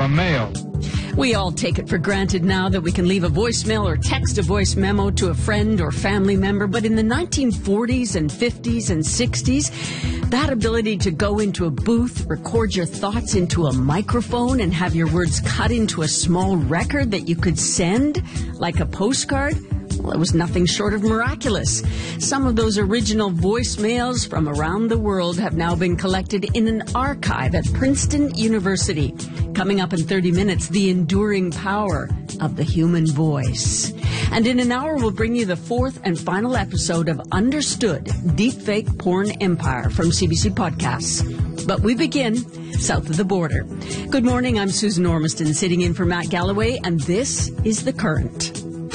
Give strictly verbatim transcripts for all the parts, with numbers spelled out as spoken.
from mail. We all take it for granted now that we can leave a voicemail or text a voice memo to a friend or family member. But in the nineteen forties and fifties and sixties, that ability to go into a booth, record your thoughts into a microphone, and have your words cut into a small record that you could send like a postcard, well, it was nothing short of miraculous. Some of those original voicemails from around the world have now been collected in an archive at Princeton University. Coming up in thirty minutes, the enduring power of the human voice. And in an hour, we'll bring you the fourth and final episode of Understood, Deepfake Porn Empire from C B C Podcasts. But we begin south of the border. Good morning, I'm Susan Ormiston, sitting in for Matt Galloway, and this is The Current.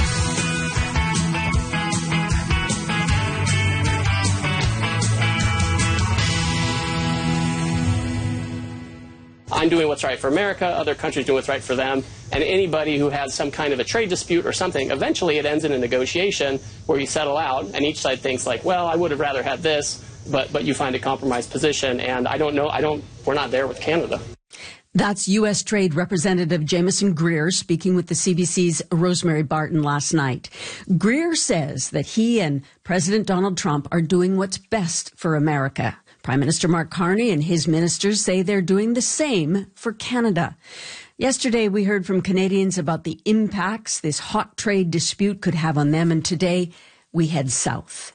I'm doing what's right for America, other countries doing what's right for them, and anybody who has some kind of a trade dispute or something, eventually it ends in a negotiation where you settle out, and each side thinks like, well, I would have rather had this, but but you find a compromise position, and I don't know, I don't, we're not there with Canada. That's U S. Trade Representative Jamieson Greer speaking with the C B C's Rosemary Barton last night. Greer says that he and President Donald Trump are doing what's best for America. Prime Minister Mark Carney and his ministers say they're doing the same for Canada. Yesterday, we heard from Canadians about the impacts this hot trade dispute could have on them, and today we head south.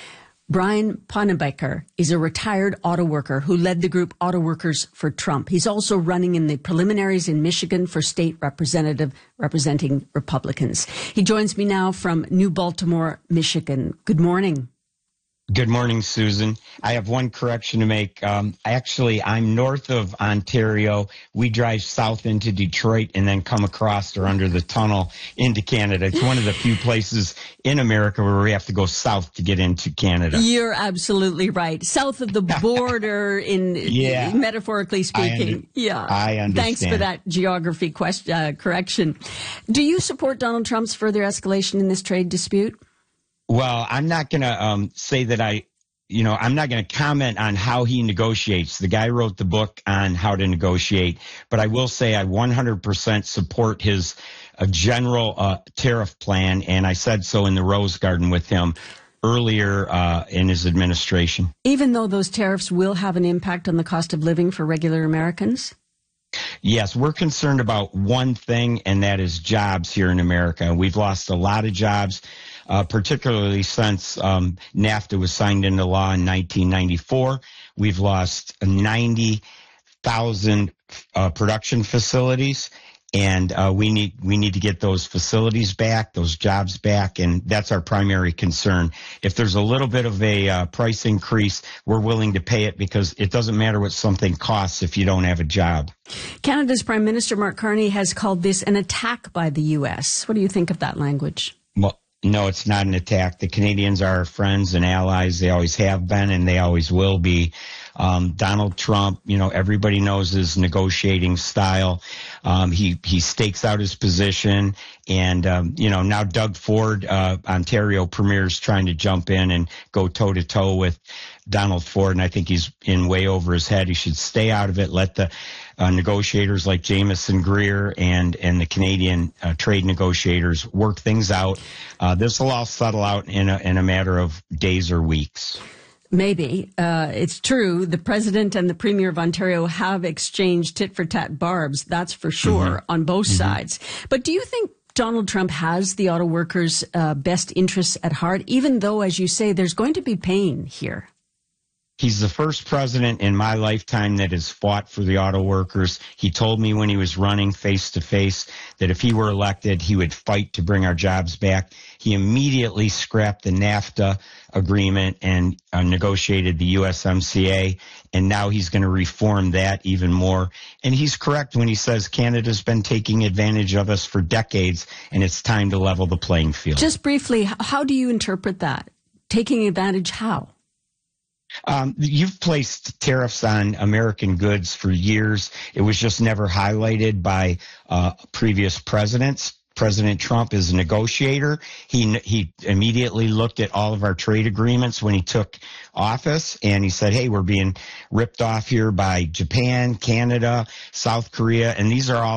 Brian Ponnenbecker is a retired auto worker who led the group Auto Workers for Trump. He's also running in the preliminaries in Michigan for state representative representing Republicans. He joins me now from New Baltimore, Michigan. Good morning. Good morning, Susan. I have one correction to make. Um, actually, I'm north of Ontario. We drive south into Detroit and then come across or under the tunnel into Canada. It's one of the few places in America where we have to go south to get into Canada. You're absolutely right. South of the border, in yeah. metaphorically speaking. I under- yeah, I understand. Thanks for that geography question, uh, correction. Do you support Donald Trump's further escalation in this trade dispute? Well, I'm not going to um, say that I, you know, I'm not going to comment on how he negotiates. The guy wrote the book on how to negotiate, but I will say I one hundred percent support his uh, general uh, tariff plan, and I said so in the Rose Garden with him earlier uh, in his administration. Even though those tariffs will have an impact on the cost of living for regular Americans? Yes, we're concerned about one thing, and that is jobs here in America. We've lost a lot of jobs. Uh, particularly since um, NAFTA was signed into law in nineteen ninety-four. We've lost ninety thousand uh, production facilities, and uh, we need we need to get those facilities back, those jobs back, and that's our primary concern. If there's a little bit of a uh, price increase, we're willing to pay it because it doesn't matter what something costs if you don't have a job. Canada's Prime Minister Mark Carney has called this an attack by the U S. What do you think of that language? Well, no, it's not an attack. The Canadians are our friends and allies. They always have been, and they always will be. Um, Donald Trump, you know, everybody knows his negotiating style. Um, he he stakes out his position, and um, you know, now Doug Ford, uh, Ontario Premier, is trying to jump in and go toe to toe with Donald Ford, and I think he's in way over his head. He should stay out of it. Let the uh, negotiators like Jamieson Greer and and the Canadian uh, trade negotiators work things out. Uh, this will all settle out in a in a matter of days or weeks. Maybe. Uh, it's true. The president and the premier of Ontario have exchanged tit-for-tat barbs, that's for sure, mm-hmm. on both mm-hmm. sides. But do you think Donald Trump has the auto workers' uh, best interests at heart, even though, as you say, there's going to be pain here? He's the first president in my lifetime that has fought for the auto workers. He told me when he was running face to face that if he were elected, he would fight to bring our jobs back. He immediately scrapped the NAFTA agreement and uh, negotiated the U S M C A, and now he's going to reform that even more. And he's correct when he says Canada's been taking advantage of us for decades, and it's time to level the playing field. Just briefly, how do you interpret that? Taking advantage how? Um, you've placed tariffs on American goods for years. It was just never highlighted by uh, previous presidents. President Trump is a negotiator. He he immediately looked at all of our trade agreements when he took office, and he said, hey, we're being ripped off here by Japan, Canada, South Korea, and these are all